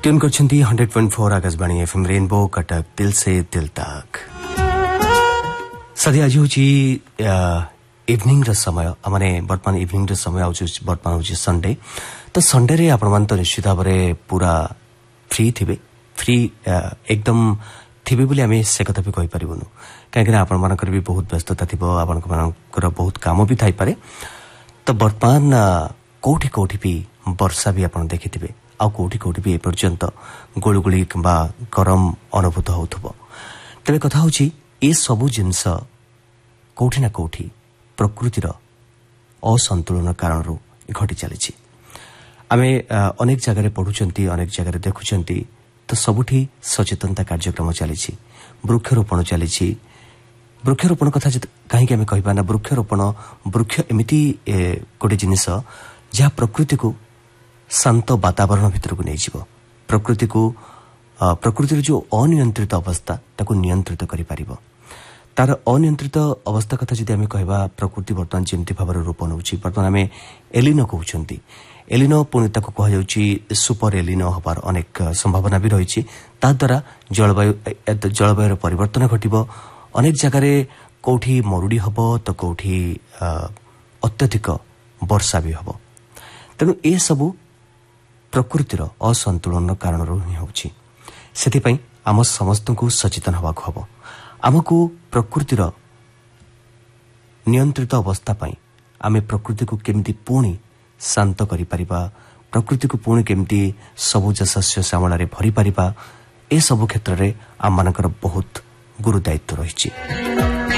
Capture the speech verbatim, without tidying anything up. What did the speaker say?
Tune करछंती hundred point four Akashvani FM rainbow Cuttack दिल से दिल तक। सदी आज होची इवनिंग र समय माने वर्तमान इवनिंग र समय आउछ वर्तमान होची संडे। तो संडे रे आपण मान तो निश्चित भाबरे पूरा फ्री थिबे फ्री एकदम थिबे बोली आमे से कथा भी कहि परिबनु काहे कि आपण मानकर भी बहुत व्यस्तता थिबो आपण मानकर बहुत काम भी थाई पारे। तो वर्तमान कोठी कोठी भी वर्षा भी आपण देखिथिबे आ कोठी कोठी भी एपर्यंत गोलगुली किंबा गरम अनुभूत होथबो। तबे कथा होची ए सबु जिंस कोठी ना कोठी प्रकृतिर असंतुलन कारणरू घटी चलीछि। आमे अनेक जगह पढुचंती अनेक जगह देखुचंती तो सबुठी सचेतनता कार्यक्रम चलीछि, वृक्षरोपण चलीछि। वृक्षरोपण कथा कहीं आमे कहबा ना वृक्षरोपण वृक्ष एमिति गोटे जिनिस जहाँ प्रकृति को शांत वातावरण भितर को नहीं जीव प्रकृति को प्रकृतिर जो अनियंत्रित अवस्था ताको नियंत्रित करि पारिबो। तार अनियंत्रित अवस्था कथा जदि आमे कहबा प्रकृति वर्तमान जेमति भाବରେ रूप नउछि वर्तमान आमे एलिनो कहउछंती एलिनो पुनि ताको कह जाउछि सुपर एलिनो हबार अनेक संभावना भी रहिछि। ता द्वारा जलवायु जलवायु परिवर्तन घटिबो। अनेक जगह कोठी मरुडी हबो तो कोठी अत्यधिक वर्षा भी हबो। तेणु ए सबु प्रकृतिर असंतुलन कारण ही होछि। सेथिपई आम समस्त को सचेतन हवा हबो। आमको प्रकृतिर नियंत्रित अवस्था पाई आमे प्रकृति को केमिति पुणी शांत करि परिबा, प्रकृति को पुणी केमिति सबुज शस्य श्यामल रे भरि परिबा, ए सबु क्षेत्र रे आम मानकर बहुत गुरु दायित्व रहिछि।